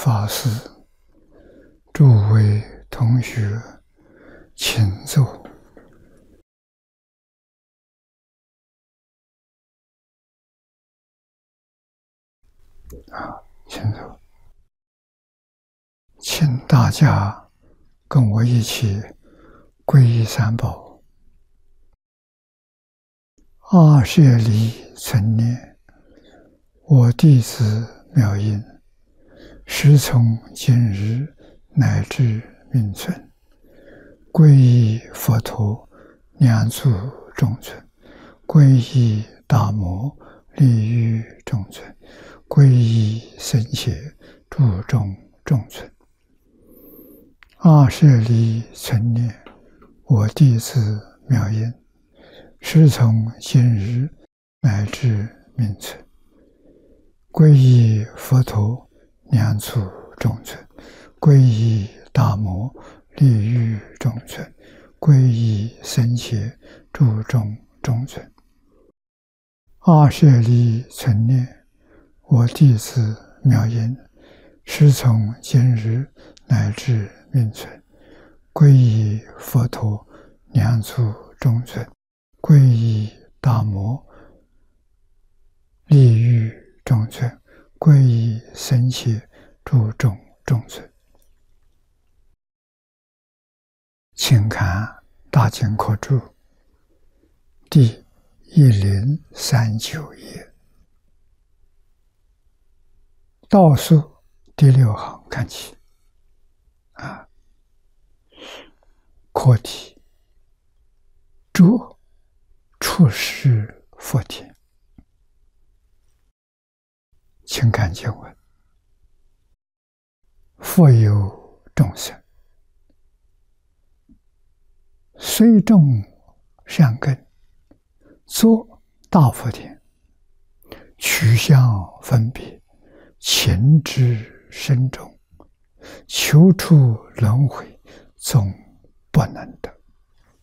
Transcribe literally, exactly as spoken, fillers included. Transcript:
法师，诸位同学，请坐。啊，请坐。请大家跟我一起皈依三宝。阿舍离存念，我弟子妙音，时从今日乃至命存，皈依佛陀，两足中尊；皈依大摩，利于中尊；皈依僧伽，注中中尊。阿舍离存念，我弟子妙音，时从今日乃至命存，皈依佛陀，两足中尊；皈依大摩，利于中尊；皈依僧伽，注中中尊。阿舍离存念，我弟子妙音，时从今日乃至命存，皈依佛陀，两足中尊；皈依大摩，利于中尊；皈依僧伽，注中中尊。请看《大经科注》第一零三九页，倒数第六行看起。啊，课题：着出世佛田。请看经文：佛有众生，虽种善根，作大福田，取相分别，情之深重，求出轮回，总不能得。